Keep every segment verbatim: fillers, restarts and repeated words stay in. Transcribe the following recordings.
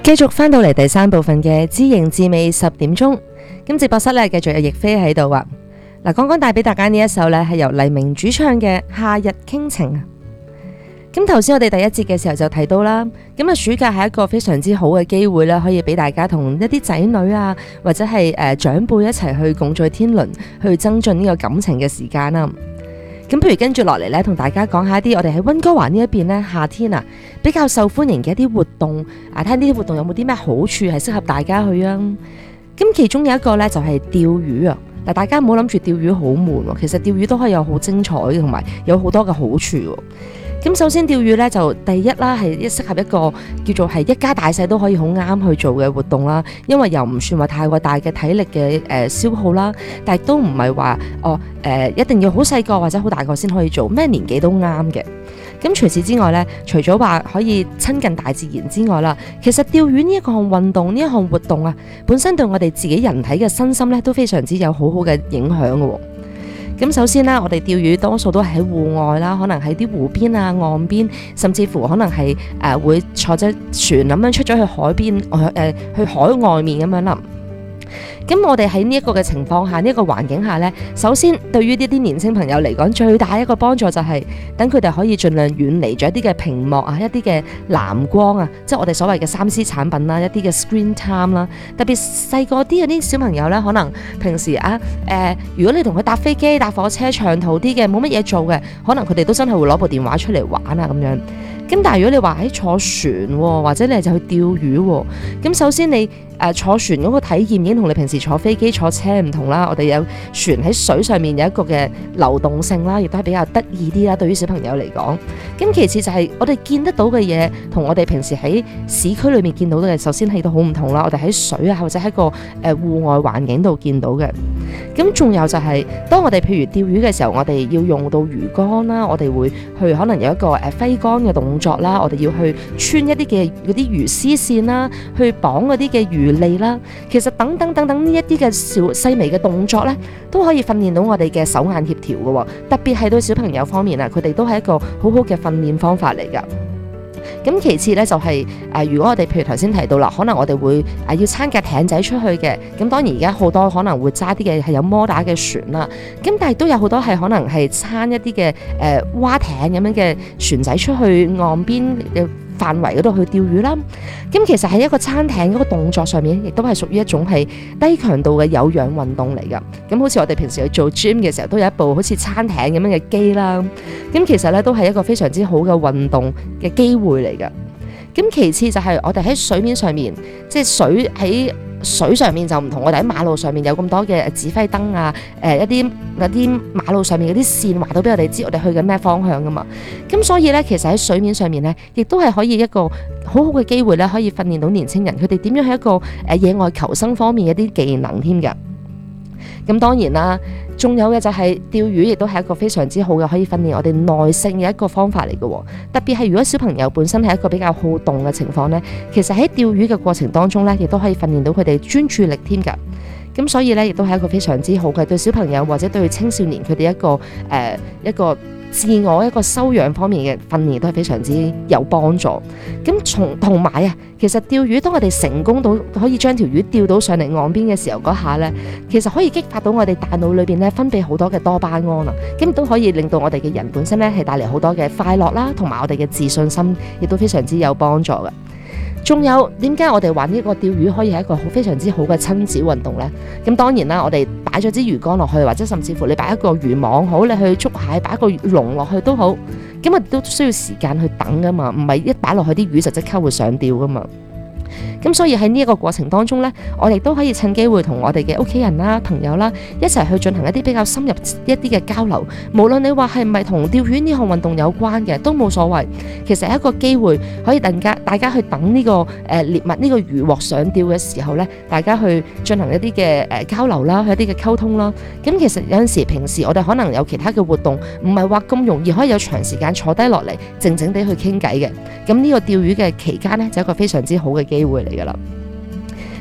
繼續翻到嚟第三部分嘅知形知味十點鐘，咁直播室咧繼續有亦菲喺度啊。嗱，剛剛帶俾大家呢一首咧係由黎明主唱嘅《夏日傾情》啊。咁頭先我哋第一節嘅時候就提到啦，咁啊暑假係一個非常之好嘅機會啦，可以俾大家同一啲仔女啊或者係誒、呃、長輩一齊去共聚天倫，去增進呢個感情嘅時間啦。咁不如跟住落嚟咧，同大家講下一啲我哋喺溫哥華呢一邊咧夏天啊比較受歡迎嘅一啲活動啊，睇下呢啲活動有冇啲咩好處係適合大家去啊。咁其中有一個咧就係釣魚啊。嗱，大家唔好諗住釣魚好悶喎，其實釣魚都可以有好精彩同埋有好多嘅好處喎。咁首先釣魚咧就第一啦，係一適合一個叫做係一家大細都可以好啱去做嘅活動啦，因為又唔算話太過大嘅體力嘅誒、呃、消耗啦，但係都唔係話哦誒、呃、一定要好細個或者好大個先可以做，咩年紀都啱嘅。咁除此之外咧，除咗話可以親近大自然之外啦，其實釣魚呢一個項運動呢一項活動啊，本身對我哋自己人體嘅身心咧都非常之有好好嘅影響嘅。咁首先啦，我哋釣魚多數都係喺戶外啦，可能喺啲湖邊啊、岸邊，甚至乎可能係誒、呃、會坐隻船咁樣出咗去海邊，誒、呃、去海外面咁樣啦。咁我哋喺呢一個嘅情況下，呢、這、一個環境下呢，首先對於呢啲年輕朋友嚟講，最大一個幫助就係等佢哋可以盡量遠離咗一啲嘅屏幕啊，一啲嘅藍光啊，即係我哋所謂嘅三 C 產品啦，一啲嘅 screen time 啦。特別細個啲嗰啲小朋友呢，可能平時啊誒、呃，如果你同佢搭飛機、搭火車長途啲嘅，冇乜嘢做嘅，可能佢哋都真係會攞部電話出嚟玩啊咁樣。咁但係如果你話喺坐船或者你就去釣魚，咁首先你誒、呃、坐船嗰個體驗已經同你平時坐飛機坐車唔同啦。我哋有船喺水上面有一個嘅流動性啦，亦都係比較得意啲啦。對於小朋友嚟講，咁其次就係我哋見得到嘅嘢，同我哋平時喺市區裏面見到嘅，首先係都好唔同啦。我哋喺水啊，或者喺個誒戶外環境度見到嘅。咁仲有就係、是、當我哋譬如釣魚嘅時候，我哋要用到魚竿啦，我哋會去可能有一個誒揮竿嘅動作啦，我哋要去穿一啲嘅嗰啲魚絲線啦，去綁嗰啲嘅魚脷啦，其實等等等等呢一啲嘅小細微嘅動作咧，都可以訓練到我哋嘅手眼協調嘅，特別係對小朋友方面啊，佢哋都係一個好好嘅訓練方法嚟噶。咁其次咧就係、是、誒、呃，如果我哋譬如頭先提到啦，可能我哋會誒、呃、要撐架艇仔出去嘅，咁當然而家好多可能會揸啲嘅係有摩打嘅船啦，咁但係都有好多係可能係撐一啲嘅誒蛙艇咁樣嘅船仔出去岸邊嘅範圍嗰度去釣魚啦。咁其實喺一個撐艇嗰個動作上面，亦都係屬於一種係低強度嘅有氧運動嚟噶。咁好似我哋平時去做 gym 嘅時候，都有一部好似撐艇咁樣嘅機啦。咁其實咧都係一個非常之好嘅運動嘅機會嚟噶。咁其次就係我哋喺水面上面，即係水喺水上面就唔同我哋喺馬路上面有咁多嘅指揮燈啊，誒、呃、一啲嗰啲馬路上面嗰啲線話到俾我哋知我哋去緊咩方向噶嘛。咁所以咧，其實喺水面上面咧，亦都係可以一個好好嘅機會咧，可以訓練到年輕人佢哋點樣喺一個誒野外求生方面嘅一啲技能添㗎。咁當然啦，仲有嘅就係釣魚，亦都係一個非常之好嘅可以訓練我哋耐性嘅一個方法嚟嘅。特別係如果小朋友本身係一個比較好動嘅情況呢，其實喺釣魚嘅過程當中呢，亦都可以訓練到佢哋專注力添㗎。咁所以呢，亦都係一個非常之好嘅對小朋友或者對青少年佢哋一個誒、呃、一個自我一個修養方面嘅訓練都係非常之有幫助。咁從同埋啊，其實釣魚當我哋成功到可以將條魚釣到上嚟岸邊嘅時候嗰下呢，其實可以激發到我哋大腦裏邊咧分泌好多嘅多巴胺啊，咁都可以令到我哋嘅人本身咧係帶嚟好多嘅快樂啦，同埋我哋嘅自信心亦都非常之有幫助嘅。仲有點解我哋話呢個釣魚可以係一個好非常之好嘅親子運動呢？咁當然啦，我哋擺咗支魚竿落去，或者甚至乎你擺一個漁網好，你去捉蟹擺一個籠落去都好，咁我哋都需要時間去等噶嘛，唔係一擺落去啲魚就即刻會上釣噶嘛。咁所以喺呢一個過程當中呢，我哋都可以趁機會同我哋嘅屋企人啦、朋友啦一齊去進行一啲比較深入一啲嘅交流。無論你話係唔係同釣魚呢項運動有關嘅，都冇所謂。其實係一個機會可以大家大家去等呢、這個誒獵、呃、物呢、這個漁獲上釣嘅時候呢，大家去進行一啲嘅誒交流啦，一啲嘅溝通啦。咁其實有陣時平時我哋可能有其他嘅活動，唔係話咁容易可以有長時間坐低落嚟靜靜地去傾偈嘅。咁呢個釣魚嘅期間呢，就係一個非常之好嘅機會嚟噶啦。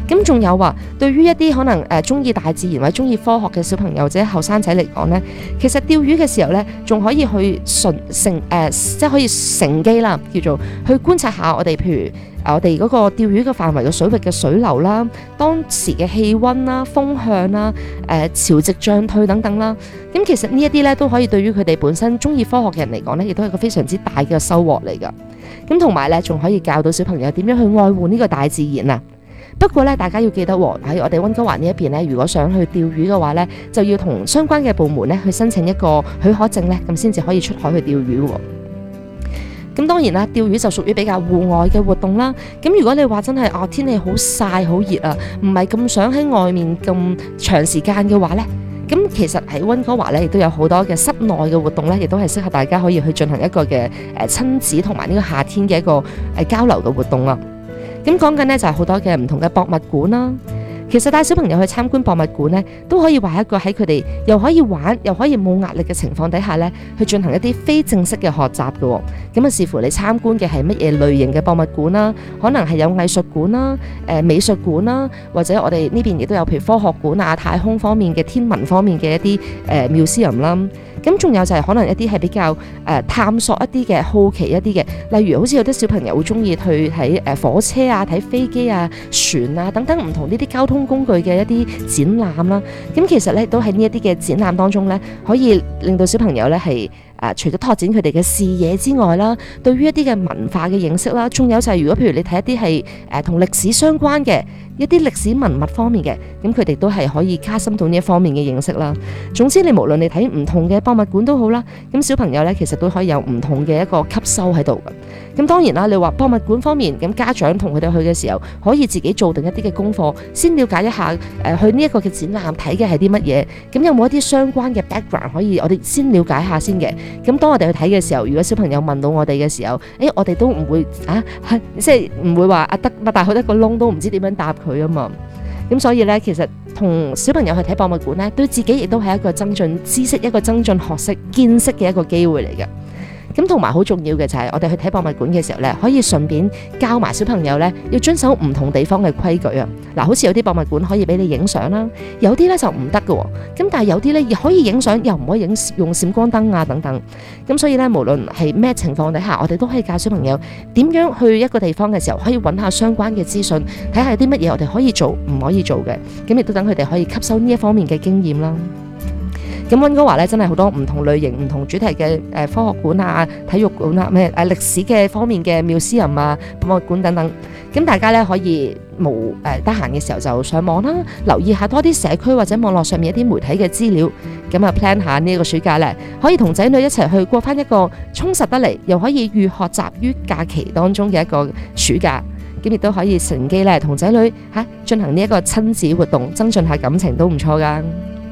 咁仲有話，對於一啲可能誒中意大自然或者中意科學嘅小朋友或者後生仔嚟講呢，其實釣魚嘅時候呢，仲可以去順乘誒，即係可以乘機啦，叫做去觀察下我哋譬如我哋嗰個釣魚嘅範圍嘅水域嘅水流啦，當時嘅氣温啦、風向啦、誒潮汐漲退等等啦。咁其實呢一啲咧都可以對於佢哋本身中意科學嘅人嚟講咧，亦都係一個非常之大嘅收穫嚟㗎。咁同埋咧，仲可以教到小朋友點樣去愛護呢個大自然啊。不過咧，大家要記得喎，喺我哋溫哥華呢一邊咧，如果想去釣魚嘅話咧，就要同相關嘅部門咧去申請一個許可證咧，咁先至可以出海去釣魚喎。咁當然啦，釣魚就屬於比較戶外嘅活動啦。咁如果你話真係啊天氣好曬好熱啊，唔係咁想喺外面咁長時間嘅話呢，咁其實喺溫哥華呢亦都有好多嘅室內嘅活動呢，亦都係適合大家可以去進行一個嘅誒親子同埋呢個夏天嘅一個誒交流嘅活動啊。咁講緊呢就係好多嘅唔同嘅博物館啦。其實帶小朋友去參觀博物館呢，都可以話一個喺佢哋又可以玩又可以冇壓力嘅情況底下呢，去進行一啲非正式嘅學習嘅。咁啊，視乎你參觀嘅係乜嘢類型嘅博物館啦，可能係有藝術館啦、誒美術館啦，或者我哋呢邊亦都有譬如科學館啊、太空方面嘅天文方面嘅一啲誒 museum 啦。咁仲有就係可能一啲係比較誒探索一啲嘅好奇一啲嘅，例如好似有啲小朋友會中意去睇誒火車啊、睇飛機啊、船啊等等唔同呢啲交通工具嘅一啲展覽啦。咁其實咧都喺呢一啲嘅展覽當中咧，可以令到小朋友咧係誒除咗拓展佢哋嘅視野之外啦，對於一啲嘅文化嘅認識啦，仲有就係如果譬如你睇一啲係誒同歷史相關嘅一啲歷史文物方面嘅，咁佢哋都係可以加深到呢一方面嘅認識啦。總之你無論你睇唔同嘅博物館都好啦，咁小朋友咧其實都可以有唔同嘅一個吸收喺度嘅。咁當然啦，你話博物館方面，咁家長同佢哋去嘅時候，可以自己做定一啲嘅功課，先了解一下誒、呃、去呢一個嘅展覽睇嘅係啲乜嘢，咁有冇一啲相關嘅 background 可以我哋先了解下先嘅。咁當我哋去睇嘅時候，如果小朋友問到我哋嘅時候，誒我哋都唔會啊，即係唔會話啊得擘大佢得個窿都唔知點樣答佢啊嘛。咁所以咧，其實同小朋友去睇博物館咧，對自己亦都係一個增進知識、一個增進學識、見識嘅一個機會嚟嘅。咁同埋好重要嘅就係我哋去睇博物館嘅時候咧，可以順便教埋小朋友咧要遵守唔同地方嘅規矩啊。嗱，好似有啲博物館可以俾你影相啦，有啲咧就唔得嘅。咁但係有啲咧亦可以影相，又唔可以影用閃光燈啊等等。咁所以咧，無論係咩情況底下，我哋都可以教小朋友點樣去一個地方嘅時候，可以揾下相關嘅資訊，睇下有啲乜嘢我哋可以做，唔可以做嘅。咁亦都等佢哋可以吸收呢一方面嘅經驗啦。咁溫哥華咧真係好多唔同類型、唔同主題嘅誒科學館啊、體育館啊、咩誒歷史嘅方面嘅 museum啊、博物館等等。咁大家咧可以無誒得閒嘅時候就上網啦，留意下多啲社區或者網絡上面一啲媒體嘅資料。咁啊 plan 下呢個暑假咧，可以同仔女一齊去過翻一個充實得嚟，又可以寓學習於假期當中嘅一個暑假。咁亦都可以乘機咧同仔女嚇進行呢一個親子活動，增進下感情都唔錯噶。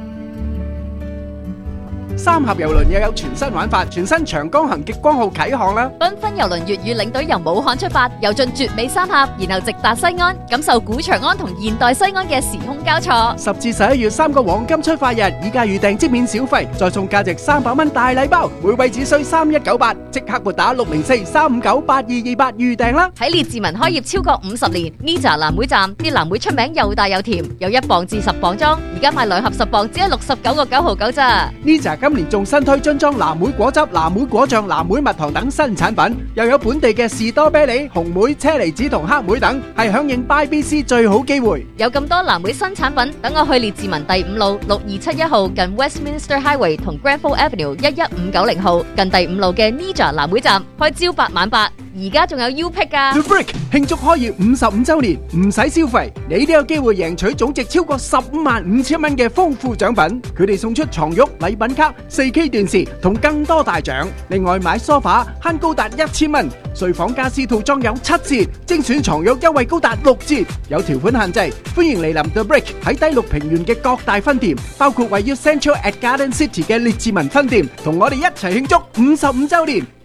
三峽郵輪又有全新玩法，全新長江行極光號啟航啦！ 繽紛郵輪粵語領隊由武漢出發，遊進絕美三峽，然後直達西安，感受古長安同現代西安嘅時空交錯。 十至十一月三個黃金出發日，以價預訂即免小費，再送價值三百蚊大禮包，每位只需三一九八，即刻撥打六零四三五九八二二八預訂啦！ 喺列治文開業超過五十年 ，Nija 藍莓站啲藍莓出名又大又甜，有一磅至十磅裝，而家買兩盒十磅只係六十九個九毫九咋。 Nija今年仲新推樽裝藍莓果汁、藍莓果醬、藍莓蜜糖等新產品，又有本地嘅士多啤梨、紅莓、車厘子同黑莓等，係響應 Buy B C 最好機會。 有咁多藍莓新產品，等我去列治文第五路六二七一號近 Westminster Highway 同 Granville Avenue 一一五九零號近第五路嘅 Nija 藍莓站開朝八晚八。而家仲有 U Pick 噶 The Brick 慶祝開業五十五週年，唔使消費，你都有機會贏取總值超過十五萬五千蚊嘅豐富獎品。佢哋送出床褥、禮品卡、四 K 電視同更多大獎。另外買梳化慳高達一千蚊，睡房家私套裝有七折，精選床褥優惠高達六折。有條款限制，歡迎嚟臨 The Brick 喺低綠平原嘅各大分店，包括位於 Central at Garden City 嘅列治文分店，同我哋一齊慶祝五十五週年。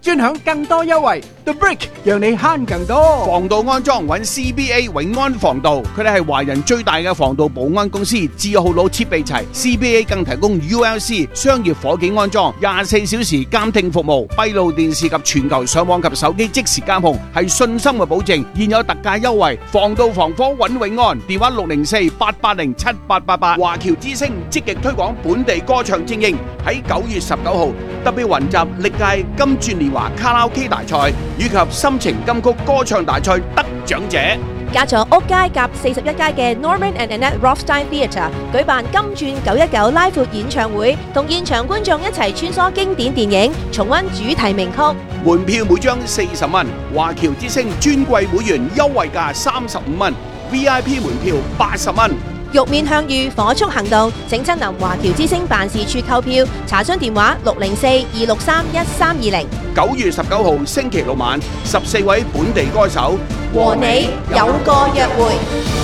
專享更多優惠。The Brick 讓你慳更多。 防盜安裝揾 C B A 永安防盜，佢哋係華人最大嘅防盜保安公司，字號佬設備齊。C B A 更提供 U L C 商業火警安裝，廿四小時監聽服務，閉路電視及全球上網及手機即時監控，係信心嘅保證。現有特價優惠，防盜防火揾永安，電話六零四八八零七八八八。華僑之聲積極推廣本地歌唱精英，喺九月十九號特別雲集歷屆金鑽年華卡拉 OK 大賽以及心情金曲歌唱大賽得獎者。 加咗屋街夾四十一街嘅 Norman and Annette Rothstein Theatre 舉辦金鑽九一九拉闊演唱會，同現場觀眾一齊穿梭經典電影，重溫主題名曲。 門票每張四十蚊，華僑之星尊貴會員優惠價三十五蚊 ，V I P 門票八十蚊。 玉面向遇，火速行動，請親臨華僑之星辦事處購票，查詢電話六零四二六三一三二零。 九月十九號星期六晚，十四位本地歌手和你有個約會。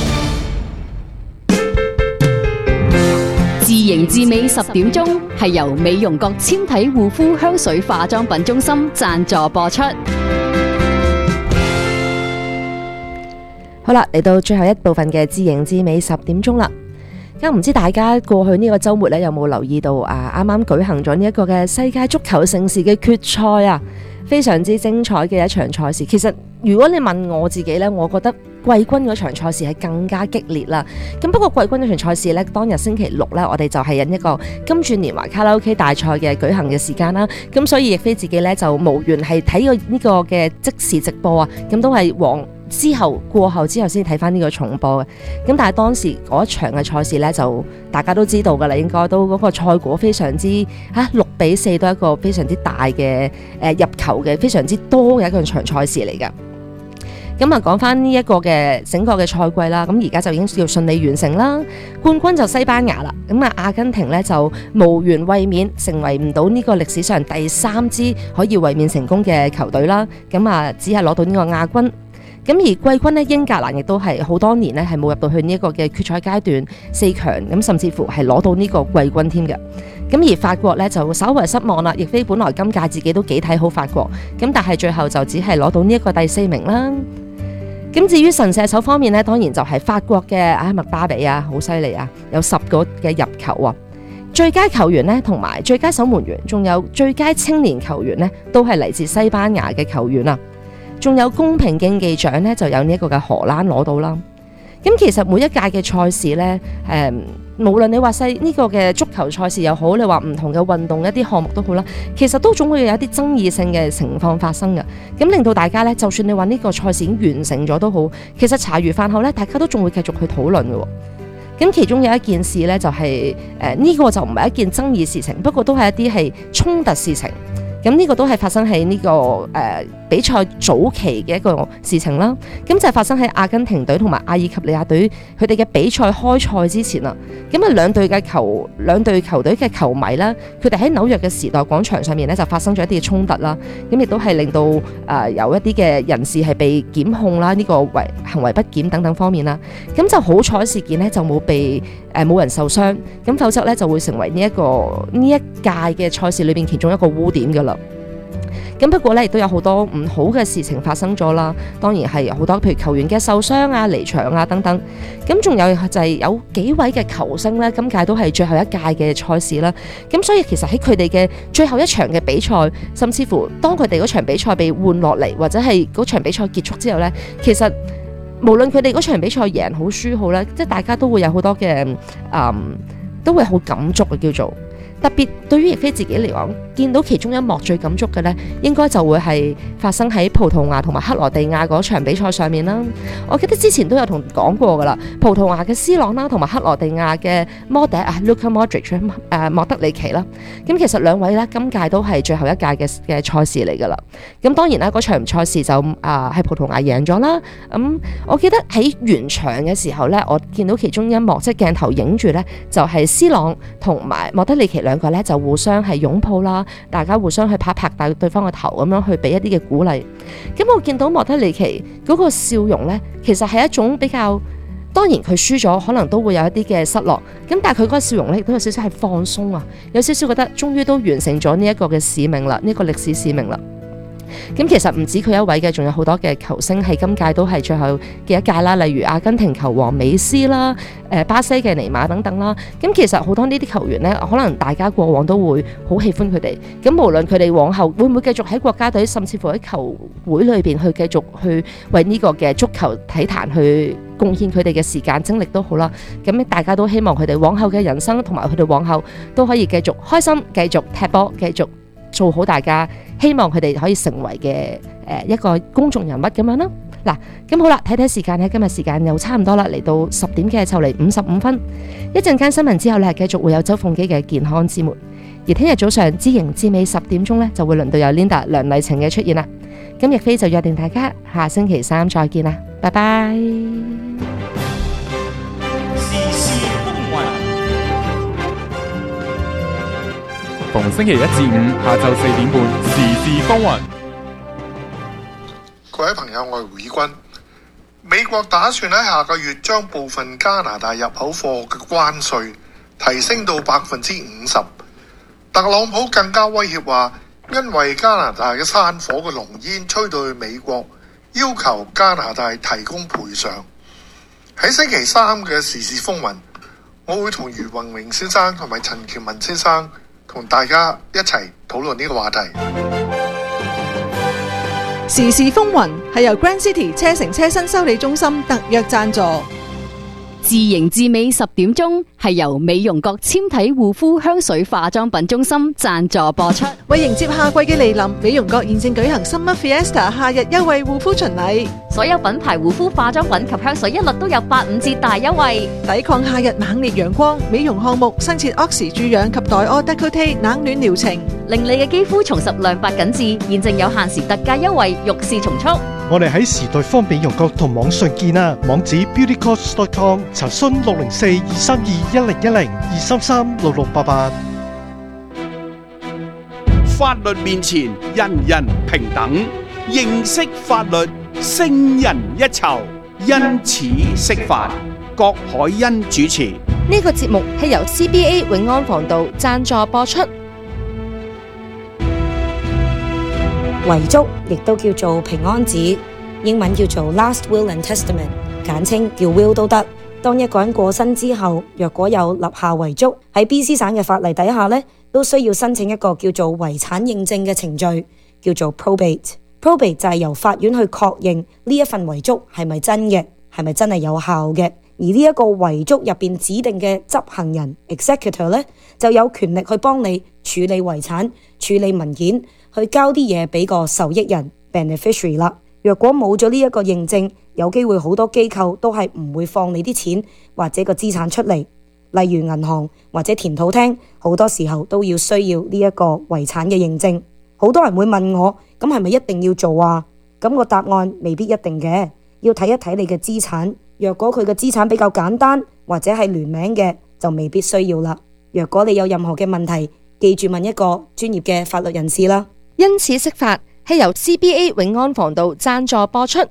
自型自美十點鐘係由美容國纖體護膚香水化妝品中心贊助播出。 好啦，嚟到最後一部分嘅自型自美十點鐘啦。咁唔知大家過去呢個週末咧有冇留意到啊？啱啱舉行咗呢一個嘅世界足球盛事嘅決賽啊，非常之精彩嘅一場賽事。其實如果你問我自己咧，我覺得季軍嗰場賽事係更加激烈啦。咁不過季軍嗰場賽事咧，當日星期六咧，我哋就係引一個金鑽年華卡拉 OK 大賽嘅舉行嘅時間啦。咁所以亦非自己咧就無緣係睇過呢個嘅即時直播啊。咁都係往之後過後之後先睇翻呢個重播嘅。咁但係當時嗰一場嘅賽事咧，就大家都知道㗎啦，應該都嗰個賽果非常之嚇六比四，都係一個非常之大嘅誒、呃、入球嘅非常之多嘅一個場賽事嚟㗎。咁啊，講翻呢一個嘅整個嘅賽季啦，咁而家就已經要順利完成啦。冠軍就西班牙啦，咁啊阿根廷呢就無緣衛冕，成為唔到呢個歷史上第三支可以衛冕成功嘅球隊啦。咁啊，只係攞到呢個亞軍。咁而季軍呢，英格蘭亦都係好多年呢係冇入到去呢一個嘅決賽階段四強，咁甚至乎係攞到呢個季軍添嘅。咁而法國呢，就稍為失望啦，亦非本來今屆自己都幾睇好法國，咁但係最後就只係攞到呢一個第四名啦。咁至於神射手方面呢，當然就係法國嘅阿麥巴比啊，好犀利啊，有十個嘅入球啊。最佳球員呢，同埋最佳守門員，仲有最佳青年球員呢，都係嚟自西班牙嘅球員啊。仲有公平競技獎呢，就有呢一個嘅荷蘭攞到啦。咁其實每一屆嘅賽事呢，誒、嗯，無論你話細呢個嘅足球賽事又好，你話唔同嘅運動一啲項目都好啦，其實都總會有一啲爭議性嘅情況發生嘅。咁令到大家呢，就算你話呢個賽事已經完成咗都好，其實茶餘飯後呢，大家都仲會繼續去討論嘅。咁其中有一件事呢，就係誒呢個就唔係一件爭議事情，不過都係一啲係衝突事情。咁呢個都係發生喺呢、這個誒、呃、比賽早期嘅一個事情啦。咁就係發生喺阿根廷隊同埋阿爾及利亞隊佢哋嘅比賽開賽之前啊。咁啊兩隊嘅球兩隊球隊嘅球迷啦，佢哋喺紐約嘅時代廣場上面咧就發生咗一啲嘅衝突啦。咁亦都係令到誒、呃、有一啲嘅人士係被檢控啦，呢、這個為行為不檢等等方面啦。咁就好彩事件呢，就冇被誒冇、呃、人受傷，咁否則咧就會成為呢、這、一個呢一屆嘅賽事裏邊其中一個污點㗎啦。咁不過咧，亦都有好多唔好嘅事情發生咗啦。當然係有好多，譬如球員嘅受傷啊、離場啊等等。咁仲有就係有幾位嘅球星咧，今屆都係最後一屆嘅賽事啦。咁所以其實喺佢哋嘅最後一場嘅比賽，甚至乎當佢哋嗰場比賽被換落嚟，或者係嗰場比賽結束之後咧，其實無論佢哋嗰場比賽贏好輸好咧，即係大家都會有好多嘅嗯，都會好感觸嘅叫做。特別對於亦菲自己嚟講，見到其中一幕最感觸嘅呢，應該就會係發生喺葡萄牙同埋克羅地亞嗰場比賽上面啦。我記得之前都有同講過噶啦，葡萄牙嘅 C 朗啦，同埋克羅地亞嘅摩迪啊 Luka Modric 誒莫德里奇啦。咁其實兩位呢，今屆都係最後一屆嘅嘅賽事嚟噶啦。咁當然啦，嗰場賽事就啊係葡萄牙贏咗啦。咁我記得喺完場嘅時候呢，我見到其中一幕即係鏡頭影住呢，就係 C 朗同埋莫德里奇兩個咧就互相係擁抱啦，大家互相去拍拍大對方嘅頭咁樣去俾一啲嘅鼓勵。咁我見到莫德里奇嗰個笑容呢，其實係一種比較，當然佢輸咗，可能都會有一啲嘅失落。咁但係佢嗰個笑容呢，亦都有少少係放鬆啊，有少少覺得終於都完成咗呢一個嘅使命啦，呢、呢個歷史使命啦。 咁其實唔止佢一位嘅，仲有好多嘅球星喺今屆都係最後嘅一屆啦，例如阿根廷球王美斯啦、誒巴西嘅尼馬等等啦。咁其實好多呢啲球員呢，可能大家過往都會好喜歡佢哋。咁無論佢哋往後會唔會繼續喺國家隊，甚至乎喺球會裏邊去繼續去為呢個嘅足球體壇去貢獻佢哋嘅時間精力都好啦。咁大家都希望佢哋往後嘅人生同埋佢哋往後都可以繼續開心，繼續踢波，繼續做好大家希望佢哋可以成為嘅誒一個公眾人物咁樣啦。嗱，咁好啦，睇睇時間咧，今日時間又差唔多啦，嚟到十點嘅就嚟五十五分。一陣間新聞之後咧，繼續會有周鳳基嘅健康之門。而聽日早上知型知美十點鐘咧，就會輪到有 Linda 梁麗晴嘅出現啦。咁亦菲就約定大家下星期三再見啦，拜拜。 逢星期一至五下晝四點半，時事風雲。 各位朋友，我係胡以軍。美國打算喺下個月將部分加拿大入口貨嘅關稅提升到百分之五十。特朗普更加威脅話，因為加拿大嘅山火嘅濃煙吹到去美國，要求加拿大提供賠償。喺星期三嘅時事風雲，我會同余宏榮先生同埋陳喬文先生同大家一齊討論呢個話題。 時事風雲係由 Grand City 車城車身修理中心特約贊助。 自型至美十點鐘係由美容國纖體護膚香水化妝品中心贊助播出。 為迎接夏季嘅嚟臨，美容國現正舉行 Summer Fiesta 夏日優惠護膚巡禮， 所有品牌護膚化妝品及香水一律都有八五折大優惠。 抵抗夏日猛烈陽光，美容項目新設 Oxy 注氧及黛柯 Decote 冷暖療程， 令你嘅肌膚重拾亮白緊緻。現正有限時特價優惠，欲試從速。 我哋喺時代方美容國同網上見啊，網址 beauty cost dot com， 查詢六零四二三二一零一零二三三六六八八。 法律面前人人平等，認識法律勝人一籌，因此識法。郭海欣主持。 呢個節目係由 C B A 永安防道贊助播出。 遺囑亦都叫做平安紙，英文叫做 Last Will and Testament， 簡稱叫 Will 都得。當一個人過身之後，若果有立下遺囑，喺 B C 省嘅法例底下呢，都需要申請一個叫做遺產認證嘅程序，叫做 probate。probate 就係由法院去確認呢一份遺囑係咪真嘅，係咪真係有效嘅。而呢一個遺囑入邊指定嘅執行人 executor 呢，就有權力去幫你處理遺產、處理文件，去交啲嘢俾個受益人 beneficiary 啦。若果冇咗呢一個認證，有機會好多機構都係唔會放你啲錢或者個資產出嚟。例如銀行或者田土廳，好多時候都要需要呢一個遺產嘅認證。好多人會問我，咁係咪一定要做啊？咁個答案未必一定嘅，要睇一睇你嘅資產。若果佢嘅資產比較簡單或者係聯名嘅，就未必需要啦。若果你有任何嘅問題，記住問一個專業嘅法律人士啦。 因此識法係由 C B A 永安防道贊助播出。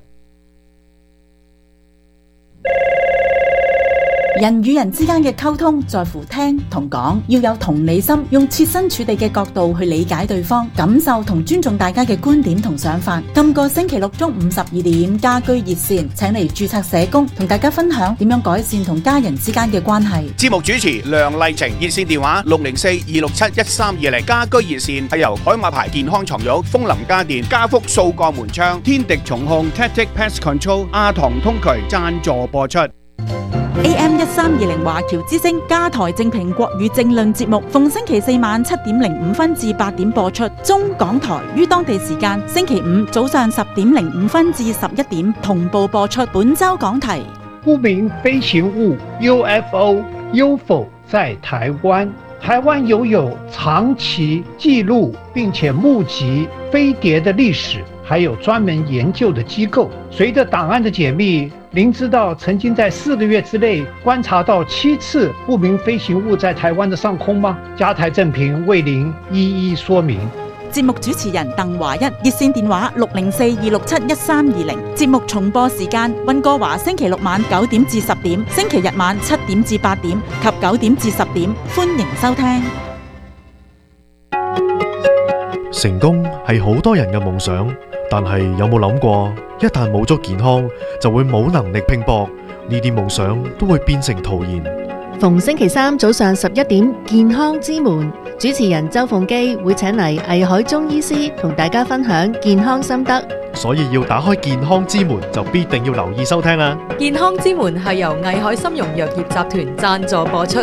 人與人之間嘅溝通在乎聽同講，要有同理心，用設身處地嘅角度去理解對方，感受同尊重大家嘅觀點同想法。今個星期六中午十二點，家居熱線請嚟註冊社工同大家分享點樣改善同家人之間嘅關係。 節目主持梁麗晴，熱線電話六零四二六七一三二零。家居熱線係由海馬牌健康床褥、楓林家電、家福掃鋼門窗、天敵重控、Tactic Pest Control、阿唐通渠贊助播出。 A M 一三二零華僑之聲家台正評國語政論節目，逢星期四晚七點零五分至八點播出。中港台於當地時間星期五早上十點零五分至十一點同步播出。本周講題： 不明飛行物 U F O、U F O 在台灣。台灣擁有長期記錄並且目擊飛碟的歷史，還有專門研究的機構。隨着檔案的解密，您知道曾經在四個月之內觀察到七次不明飛行物在台灣的上空嗎？家台正評為您一一說明。 節目主持人鄧華一，熱線電話六零四二六七一三二零。節目重播時間：溫哥華星期六晚九點至十點，星期日晚七點至八點及九點至十點。歡迎收聽。 成功係好多人嘅夢想，但係有冇諗過，一旦冇咗健康，就會冇能力拼搏，呢啲夢想都會變成徒然。 逢星期三早上十一點，健康之門主持人周鳳基會請嚟藝海中醫師同大家分享健康心得， 所以要打開健康之門，就必定要留意收聽啦。 健康之門係由藝海參茸藥業集團贊助播出。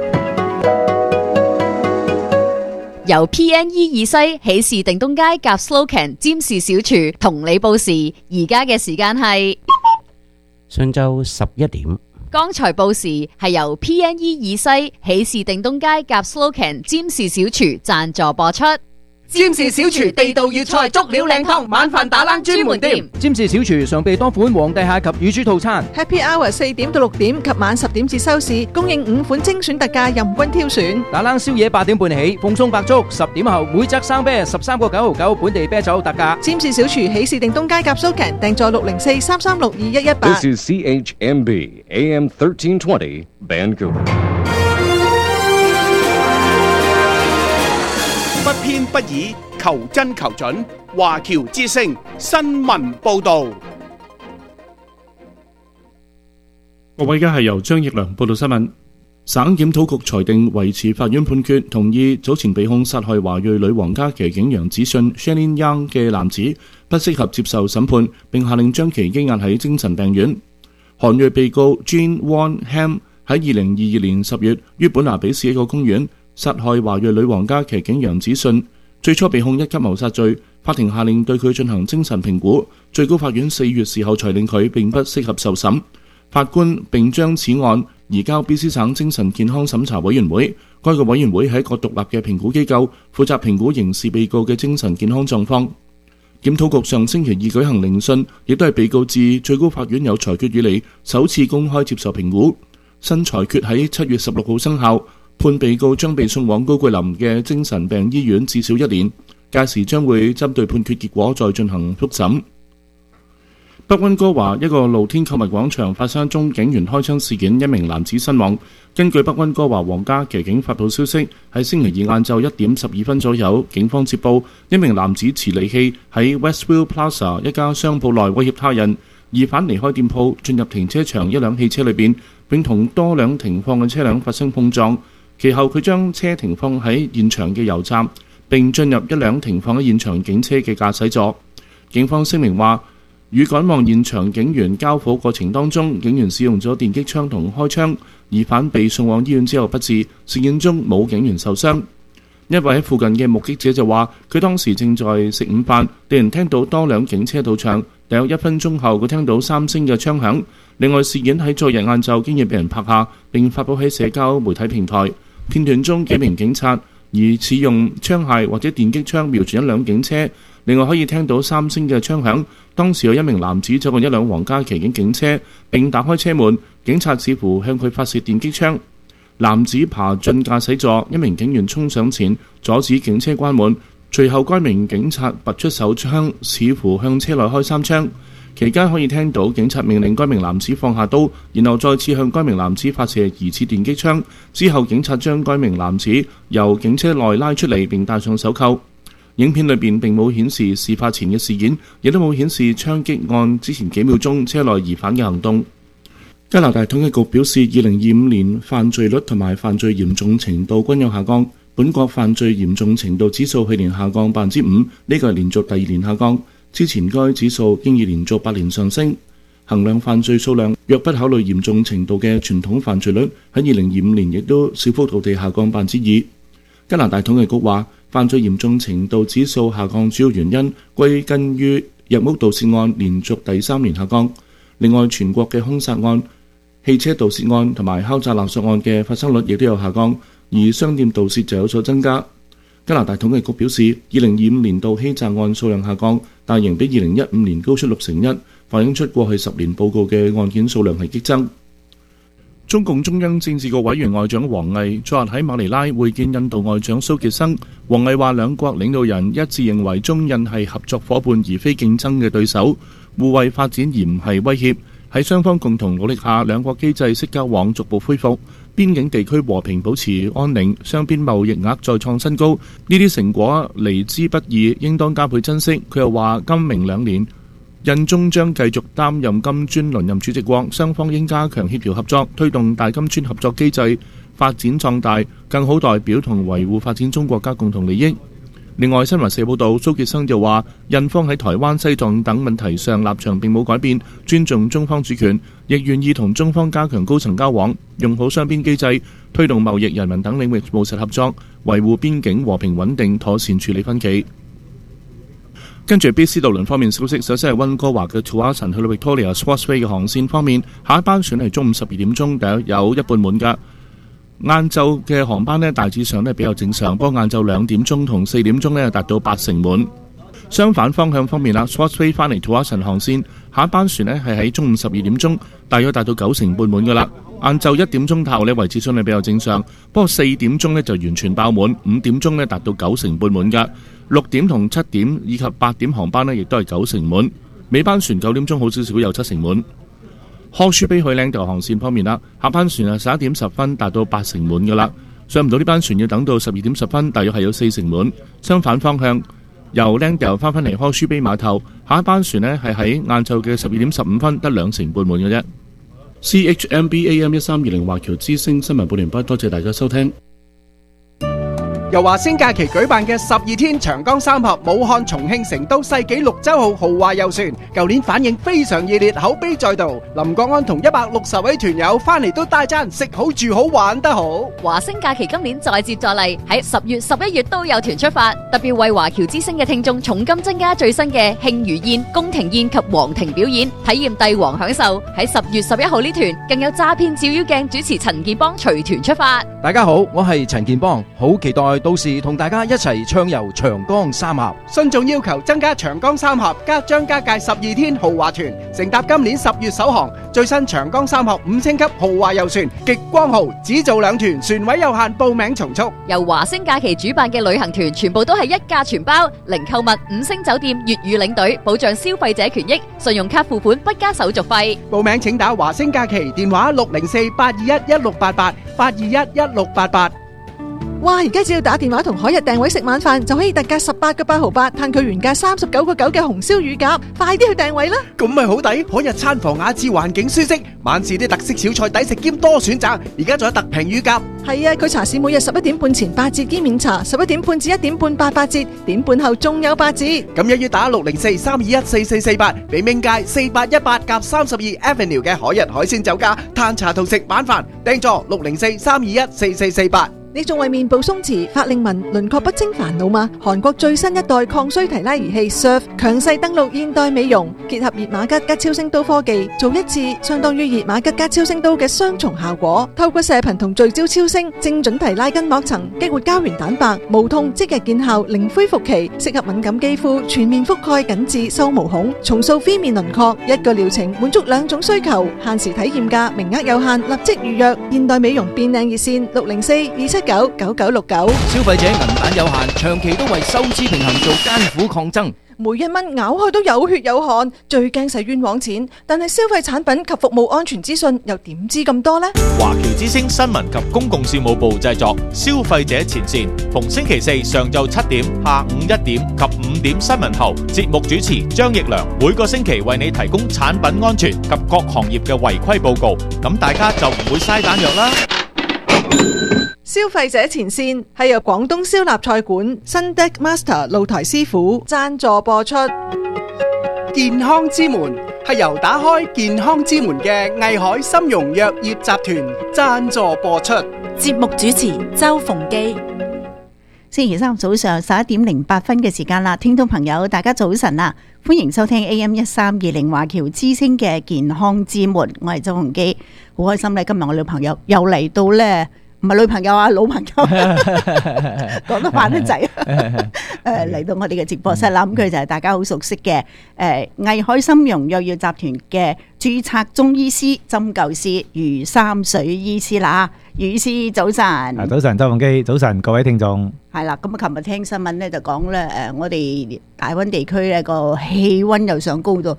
由 P N E 二西喜事定東街夾 Slocan 占士小廚同你報時，而家嘅時間係上晝十一點。 剛才報時係由 P N E 二西喜事定東街夾 Slocan 占士小廚贊助播出。 占士小廚地道粵菜足料靚湯，晚飯打冷專門店。 占士小廚常備多款皇帝蟹及乳豬套餐。 Happy Hour 四點到六點及晚十點至收市，供應五款精選特價，任君挑選。 打冷宵夜八點半起，奉送白粥，十點後每則生啤十三個九毫九，本地啤酒特價。 占士小廚喜事定東街夾 Slocan，訂座六零四三三六二一一八。 This is C H M B A M thirteen twenty Vancouver。 不偏不倚，求真求準。華僑之聲新聞報導。 各位，而家係由張奕良報道新聞。省檢討局裁定維持法院判決，同意早前被控殺害華裔女皇家騎警楊子信 Shannon Young 嘅男子不適合接受審判，並下令將其羈押喺精神病院。韓裔被告 Jean Won Ham 喺二零二二年十月於本拿比市一個公園殺害華裔女皇家騎警楊子信，最初被控一級謀殺罪，法庭下令對佢進行精神評估，最高法院四月時候裁定佢並不適合受審。法官並將此案移交 B C 省精神健康審查委員會，該個委員會係一個獨立嘅評估機構，負責評估刑事被告嘅精神健康狀況。檢討局上星期二舉行聆訊，亦都係被告自最高法院有裁決以嚟首次公開接受評估。新裁決喺七月十六號生效，判被告將被送往高桂林嘅精神病醫院至少一年，屆時將會針對判決結果再進行復審。北溫哥華一個露天購物廣場發生一宗警員開槍事件，一名男子身亡。根據北溫哥華皇家騎警發布消息，喺星期二晏晝一點十二分左右，警方接報一名男子持利器喺 Westview Plaza 一家商鋪內威脅他人，疑犯離開店鋪進入停車場一輛汽車裏邊，並同多輛停放嘅車輛發生碰撞。其後佢將車停放喺現場嘅油站，並進入一輛停放喺現場警車嘅駕駛座。警方聲明話，與趕往現場警員交火過程當中，警員使用咗電擊槍同開槍，疑犯被送往醫院之後不治，事件中冇警員受傷。一位喺附近嘅目擊者就話，佢當時正在食午飯，突然聽到多輛警車到場，大約一分鐘後佢聽到三聲嘅槍響。另外，事件喺昨日晏晝經已被人拍下並發布喺社交媒體平台。片段中幾名警察疑似用槍械或者電擊槍瞄住一輛警車，另外可以聽到三聲嘅槍響。當時有一名男子走過一輛皇家騎警警車並打開車門，警察似乎向佢發射電擊槍。男子爬進駕駛座，一名警員衝上前阻止警車關門，隨後該名警察拔出手槍，似乎向車內開三槍。期間可以聽到警察命令該名男子放下刀，然後再次向該名男子發射疑似電擊槍。之後警察將該名男子由警車內拉出嚟並戴上手銬。影片裏邊並冇顯示事發前嘅事件，亦都冇顯示槍擊案之前幾秒鐘車內疑犯嘅行動。加拿大統計局表示，二零二五年犯罪率同埋犯罪嚴重程度均有下降。本國犯罪嚴重程度指數去年下降百分之五，呢個係連續第二年下降。之前該指數經已連續八年上升。衡量犯罪數量，若不考慮嚴重程度嘅傳統犯罪率，喺二零二五年亦都小幅度地下降百分之二。加拿大統計局話，犯罪嚴重程度指數下降主要原因歸根於入屋盜竊案連續第三年下降。另外，全國嘅兇殺案、汽車盜竊案同埋敲詐勒索案嘅發生率亦都有下降，而商店盜竊就有所增加。加拿大統計局表示，二零二五年度欺詐案數量下降，但仍比二零一五年高出六成一，反映出過去十年報告嘅案件數量係激增。中共中央政治局委員外長王毅昨日喺馬尼拉會見印度外長蘇傑生。王毅話，兩國領導人一致認為中印係合作夥伴而非競爭嘅對手，互惠發展而唔係威脅。喺雙方共同努力下，兩國機制式交往逐步恢復， 邊境地區和平保持安寧，雙邊貿易額再創新高。呢啲成果嚟之不易，應當加倍珍惜。佢又話今明兩年印中將繼續擔任金磚輪任主席國，雙方應加強協調合作，推動大金磚合作機制發展壯大，更好代表同維護發展中國家共同利益。另外，新華社報道，蘇傑生就話，印方喺台灣、西藏等問題上立場並冇改變，尊重中方主權，亦願意同中方加強高層交往，用好雙邊機制，推動貿易、人民等領域務實合作，維護邊境和平穩定，妥善處理分歧。跟住 B C 渡輪方面消息，首先係溫哥華嘅 Tsawwassen 去到 Victoria Sportsway 嘅航線方面，下一班船係中午十二點鐘，大約有一半滿㗎。晏晝嘅航班呢，大致上呢比較正常，不過晏晝兩點鐘同四點鐘呢達到八成滿。相反方向方面啦 ，Sportsway 翻嚟 Tsawwassen 航線，下一班船呢係喺中午十二點鐘，大約達到九成半滿㗎啦。晏晝一點鐘頭呢，位置上呢比較正常，不過四點鐘呢就完全爆滿，五點鐘呢達到九成半滿㗎。六點同七點以及八點航班呢亦都係九成滿。尾班船九點鐘好少少有七成滿。康舒卑去靚島航線方面啦，下班船啊十一點十分達到八成滿噶啦，上唔到呢班船要等到十二點十分，大約係有四成滿。相反方向，由靚島翻返嚟康舒卑碼頭，下一班船呢係喺晏晝嘅十二點十五分，得兩成半滿嘅啫。C H M B A M 一三二零華僑之聲新聞報完畢，多謝大家收聽。 由華星假期舉辦嘅十二天長江三峽武漢、重慶、成都世紀綠洲號豪華遊船，舊年反應非常熱烈，口碑再度。林國安同一百六十位團友翻嚟都大讚食好住好玩得好。 華星假期今年再接再厲，喺十月、十一月都有團出發，特別為華僑之星嘅聽眾重金增加最新嘅慶餘宴、宮廷宴及皇庭表演，體驗帝王享受。喺十月十一號呢團更有詐騙照妖鏡主持陳健邦隨團出發。 大家好，我係陳健邦，好期待到時同大家一齊暢遊長江三峽。 信眾要求增加長江三峽加張家界十二天豪華團，乘搭今年十月首航最新長江三峽五星級豪華遊船極光號，只做兩團，船位有限，報名從速。 由華星假期主辦嘅旅行團全部都係一價全包，零購物、五星酒店、粵語領隊，保障消費者權益，信用卡付款不加手續費。 報名請打華星假期電話六零四八二一一六八八八二一一六八八。 哇！而家只要打電話同海日訂位食晚飯，就可以特價十八個八毫八，嘆佢原價三十九個九嘅紅燒乳鴿，快啲去訂位啦！ 咁咪好抵，海日餐房雅致，環境舒適，晚市啲特色小菜抵食兼多選擇，而家仲有特平乳鴿。 係啊，佢茶市每日十一點半前八折兼免茶，十一點半至一點半八八折，點半後仲有八折。 咁一於打六零四三二一四四四八，俾明街四八一八夾三十二 Avenue 嘅海日海鮮酒家嘆茶同食晚飯，訂座六零四三二一四四四八。 你仲為面部鬆弛、法令紋、輪廓不清煩惱嗎？韓國最新一代抗衰提拉儀器 Surf 強勢登陸現代美容，結合熱瑪吉加超聲刀科技，做一次相當於熱瑪吉加超聲刀嘅雙重效果。透過射頻同聚焦超聲，精準提拉筋膜層，激活膠原蛋白，無痛即日見效，零恢復期，適合敏感肌膚，全面覆蓋緊致收毛孔，重塑 V 面輪廓。一個療程滿足兩種需求，限時體驗價，名額有限，立即預約。現代美容變靚熱線六零四二七九九九六九。 消費者銀彈有限，長期都為收支平衡做艱苦抗爭。 每一蚊咬開都有血有汗，最驚使冤枉錢。但係消費產品及服務安全資訊又點知咁多呢？ 華僑之聲新聞及公共事務部製作，消費者前線，逢星期四上晝七點、下午一點及五點新聞後，節目主持張奕良每個星期為你提供產品安全及各行業嘅違規報告，咁大家就唔會嘥彈藥啦。 消費者前線係由廣東燒臘菜館新 Deck Master 露台師傅贊助播出。 健康之門係由打開健康之門嘅藝海參茸藥業集團贊助播出。 節目主持周鳳基。 星期三早上十一點零八分嘅時間啦，聽眾朋友大家早晨啊，歡迎收聽 A M 一三二零華僑之聲嘅健康之門，我係周鳳基，好開心咧，今日我女朋友又嚟到咧。唔係女朋友啊，老朋友，講得慢得滯。誒嚟到我哋嘅直播室啦，咁佢就係大家好熟悉嘅誒藝海參茸藥業集團嘅註冊中醫師、針灸師余三水醫師啦。余醫師早晨。 早晨，周鳳基，早晨各位聽眾。 係啦，咁啊，琴日聽新聞咧就講咧誒，我哋大溫地區咧個氣温又上高到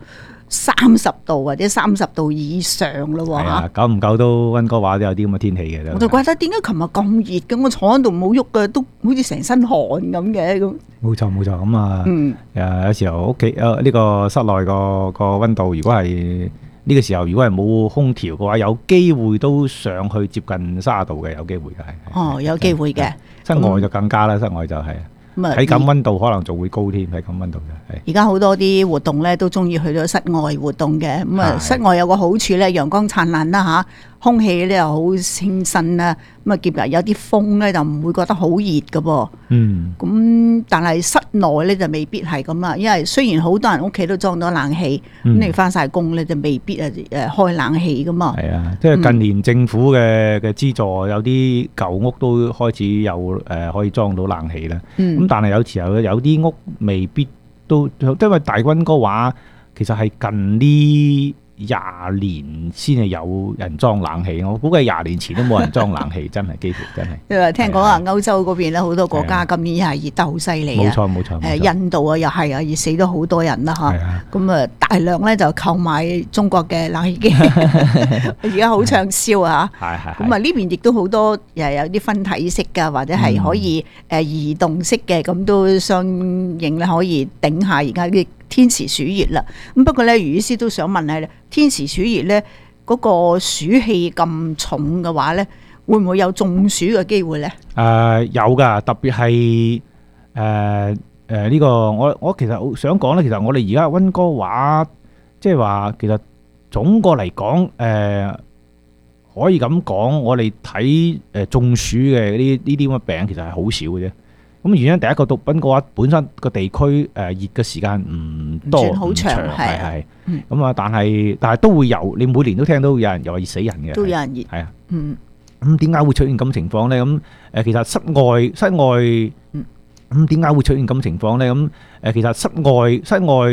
三十度或者三十度以上咯喎嚇。 久唔久都溫哥華都有啲咁嘅天氣嘅。 我就覺得點解琴日咁熱嘅？我坐喺度冇喐嘅，都好似成身汗咁嘅咁。 冇錯冇錯，咁啊， 嗯， 誒有時候屋企誒呢個室內個個溫度，如果係呢個時候，如果係冇空調嘅話，有機會都上去接近三十度嘅，有機會嘅係。 哦，有機會嘅。 室外就更加啦，室外就係。體感溫度可能仲會高添，體感溫度嘅係。 而家好多啲活動咧，都中意去到室外活動嘅。咁啊，室外有個好處咧，陽光燦爛啦嚇，空氣咧又好清新啦。咁啊，夾埋有啲風咧，就唔會覺得好熱嘅噃。 嗯。 咁但係室內咧就未必係咁啦，因為雖然好多人屋企都裝咗冷氣，咁、嗯、你翻晒工咧就未必啊誒開冷氣噶嘛。 係啊，即係近年政府嘅嘅資助，有啲舊屋都開始有誒、呃、可以裝到冷氣啦。咁、嗯、但係有時候有啲屋未必都，因為大溫哥華其實係近呢廿年先係有人裝冷氣，我估計廿年前都冇人裝冷氣，真係幾乎真係。 因為聽講啊，歐洲嗰邊咧好多國家今年係熱得好犀利啊！ 冇錯冇錯。 誒，印度啊又係啊，熱死咗好多人啦嚇。咁啊，大量咧就購買中國嘅冷氣機，而家好暢銷啊嚇。係係。咁啊，呢邊亦都好多誒有啲分體式㗎，或者係可以誒移動式嘅，咁都相應咧可以頂下而家啲天時暑熱啦，咁不過咧，余醫師都想問下咧，天時暑熱咧，嗰個暑氣咁重嘅話咧，會唔會有中暑嘅機會咧？誒、 呃、有㗎，特別係誒誒呢個我我其實想講咧，其實我哋而家溫哥華即係話，其實總個嚟講誒可以咁講，我哋睇誒中暑嘅呢呢啲咁嘅病，其實係好少嘅啫。咁原因第一個，溫哥華本身個地區誒熱嘅時間唔多，唔好長， 係係咁啊！但係但係都會有，你每年都聽到有人又話熱死人嘅， 都有人熱， 係啊， 嗯。 咁點解會出現咁情況咧？咁誒其實室外室外，咁點解會出現咁情況咧？咁誒其實室外室外。